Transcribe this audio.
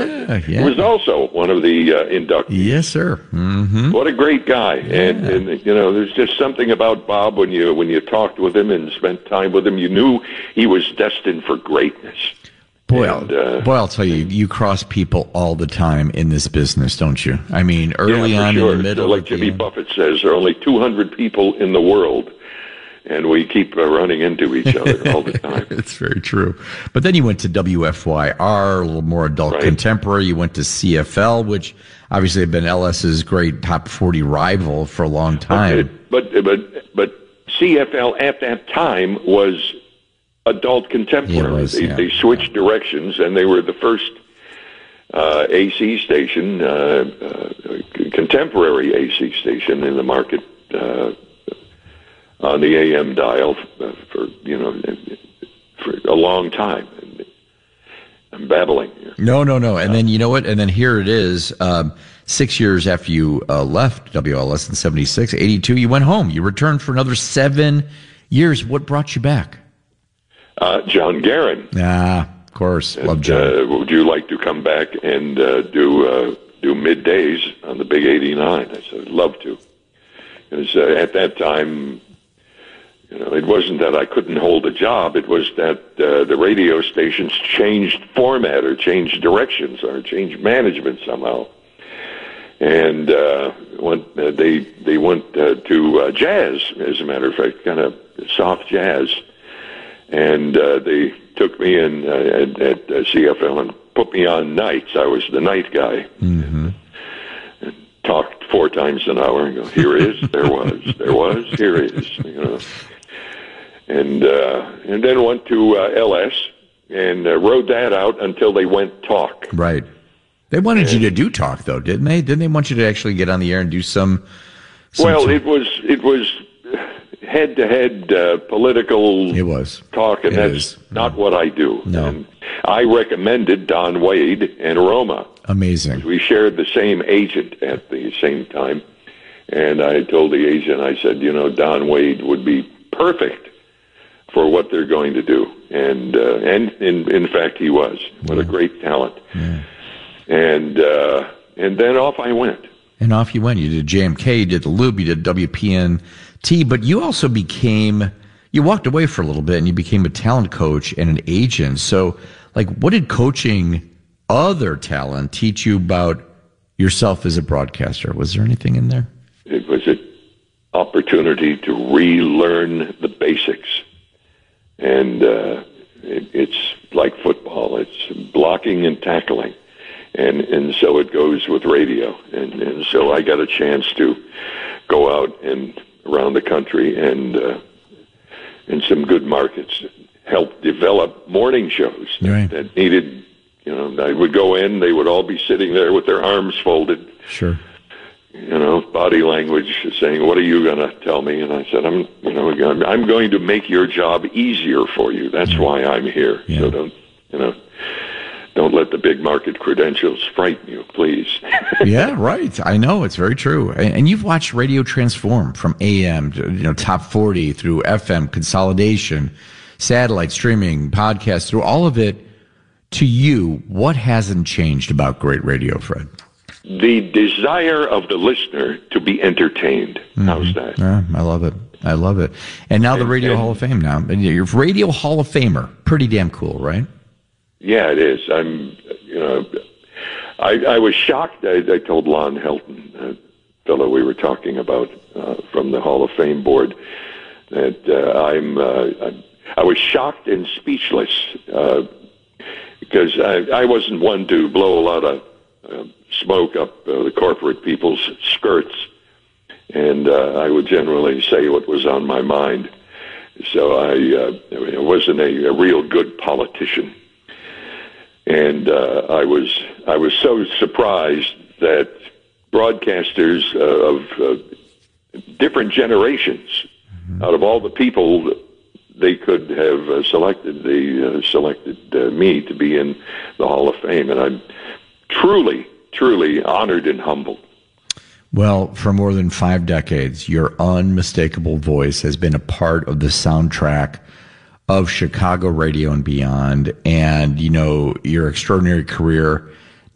Who was also one of the inductees. Yes, sir. Mm-hmm. What a great guy. Yeah. And there's just something about Bob when you talked with him and spent time with him, you knew he was destined for greatness. Boy, I'll tell you, you cross people all the time in this business, don't you? I mean, early on sure. in the middle. So like Jimmy Buffett says, there are only 200 people in the world, and we keep running into each other all the time. It's very true. But then you went to WFYR, a little more adult contemporary. You went to CFL, which obviously had been LS's great top 40 rival for a long time. But CFL at that time was adult contemporary. They switched directions, and they were the first AC station, contemporary AC station in the market on the AM dial for a long time. I'm babbling here. No. And then you know what? And then here it is. 6 years after you left WLS in 76, 82, you went home. You returned for another 7 years. What brought you back? John Guerin. Of course. Love John. Would you like to come back and do middays on the Big 89? I said, I'd love to. Because at that time, it wasn't that I couldn't hold a job. It was that the radio stations changed format or changed directions or changed management somehow. And they went to jazz, as a matter of fact, kind of soft jazz. And they took me in at CFL and put me on nights. I was the night guy. Mm-hmm. And talked 4 times an hour and go, here is, there was, here is. And then went to LS and rode that out until they went talk. Right. They wanted you to do talk, though, didn't they? Didn't they want you to actually get on the air and do some it was head-to-head political talk, and that's not what I do. No. And I recommended Don Wade and Roma. Amazing. We shared the same agent at the same time, and I told the agent, I said, Don Wade would be perfect for what they're going to do. And in fact, he was. What a great talent. Yeah. And then off I went. And off you went. You did JMK, you did the Loop, you did WPNT, but you also you walked away for a little bit and you became a talent coach and an agent. So, what did coaching other talent teach you about yourself as a broadcaster? Was there anything in there? It was an opportunity to relearn the basics. And it's like football. It's blocking and tackling. And so it goes with radio. And so I got a chance to go out and around the country and in some good markets, help develop morning shows that needed, I would go in, they would all be sitting there with their arms folded. Sure. Body language saying, what are you going to tell me? And I said, I'm going to make your job easier for you. That's why I'm here. Yeah. So don't let the big market credentials frighten you, please. Yeah, right. I know. It's very true. And you've watched radio transform from AM to, top 40 through FM, consolidation, satellite, streaming, podcast, through all of it. To you, what hasn't changed about great radio, Fred? The desire of the listener to be entertained. Mm-hmm. How's that? Yeah, I love it. And now the Radio Hall of Fame now. And you're Radio Hall of Famer. Pretty damn cool, right? Yeah, it is. I was shocked. I told Lon Helton, a fellow we were talking about from the Hall of Fame board, that I was shocked and speechless because I wasn't one to blow a lot of smoke up the corporate people's skirts, and I would generally say what was on my mind. So I wasn't a real good politician. And I was so surprised that broadcasters of different generations, out of all the people they could have selected, they selected me to be in the Hall of Fame, and I'm truly honored and humbled. Well, for more than 5 decades, your unmistakable voice has been a part of the soundtrack of Chicago radio and beyond. And, your extraordinary career